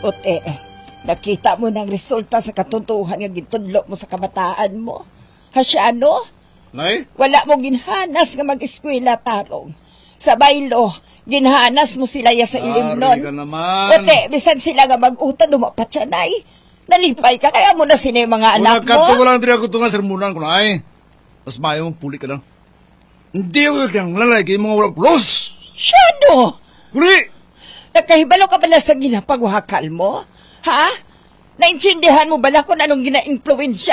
Ote, nakita mo ng resulta sa katuntuhan nga gitudlo mo sa kabataan mo. Hasyano? Nay? Wala mo ginhanas nga mag-eskwela, Tarong. Sa baylo, ginhanas mo sila ya sa ilimnon. Ka naman. Ote, bisan sila nga mag-utan, dumapat siya, nay. Nalipay ka, kaya mo na sila yung mga anak mo. Kanto ko lang din ako ito nga sermonan ko, nay. Mas mayo mong puli ka lang. Hindi ako kang lalaki mga walang pulos. Hasyano? Kuli! Nakahibalo ka bala sa ginapagwakal mo? Ha? Naintindihan mo bala kung anong gina-influensya